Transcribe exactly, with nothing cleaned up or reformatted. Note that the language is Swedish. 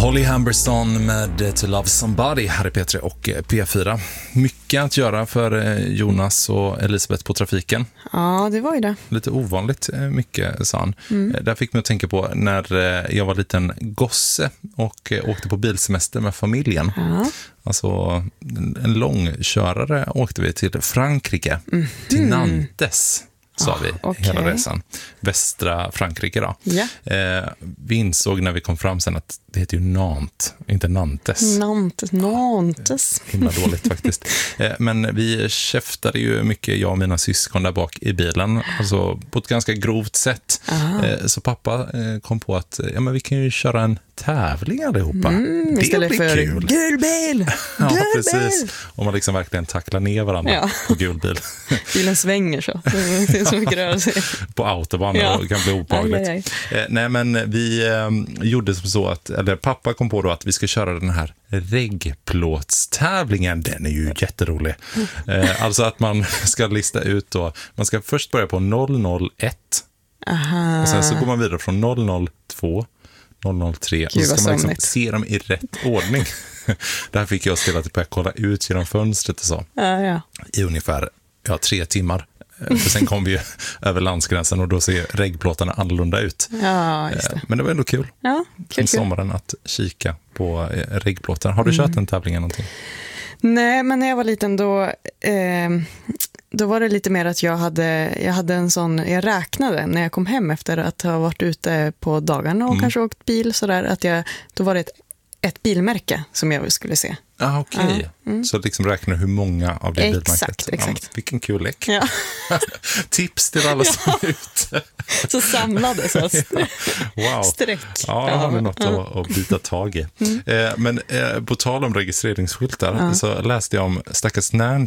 Holly Humberstone med To Love Somebody här i P tre och P fyra. Mycket att göra för Jonas och Elisabeth på trafiken. Ja, det var ju det. Lite ovanligt mycket, sa han. Mm. Där fick mig att tänka på när jag var liten gosse och åkte på bilsemester med familjen. Ja. Alltså en lång körare åkte vi till Frankrike, mm. till Nantes. Sa vi, ah, okay. hela resan. Västra Frankrike då. Yeah. Eh, vi insåg när vi kom fram sen att det heter ju Nantes, inte Nantes. Nantes, Nantes. Eh, himla dåligt faktiskt. Eh, men vi käftade ju mycket, jag och mina syskon där bak i bilen. Alltså på ett ganska grovt sätt. Eh, så pappa eh, kom på att ja, men vi kan ju köra en tävling allihopa. Mm, det istället blir för kul. Gul bil! Ja, Gul precis. bil! Och man liksom verkligen tacklar ner varandra ja. på gul bil. Bilen svänger så. Det är så mycket rörelse. På autobahn ja. Och det kan bli obehagligt. Aj, aj, aj. Eh, nej, men vi eh, gjorde som så att, eller pappa kom på då att vi ska köra den här reggplåtstävlingen. Den är ju jätterolig. Eh, alltså att man ska lista ut då, man ska först börja på noll noll ett. Aha. Och sen så går man vidare från noll noll två, noll noll tre. Gud, och så ska man liksom somnigt. se dem i rätt ordning. Där fick jag till att börja kolla ut genom fönstret och så. Ja, ja. I ungefär ja, tre timmar. För sen kom vi över landsgränsen och då ser reggplåtarna annorlunda ut. Ja, just det. Men det var ändå kul. Ja, kul, Som sommaren att kika på reggplåtar. Har du kört mm. en tävling eller någonting? Nej, men när jag var liten då, eh, då var det lite mer att jag hade, jag hade en sån, jag räknade när jag kom hem efter att ha varit ute på dagarna och mm. kanske åkt bil sådär, att jag, då var det ett, ett bilmärke som jag skulle se. Ah, okej. Okay. Ja. Mm. Så liksom räknar hur många av det bilmärket. Exakt, exakt. Ja, vilken kul lek. Ja. Tips till alla som är ute. Så samlade så att wow. Streck. Ja, det har vi något ja. att, att bita tag i. Mm. Eh, men eh, på tal om registreringsskyltar ja. så läste jag om stackars Nancy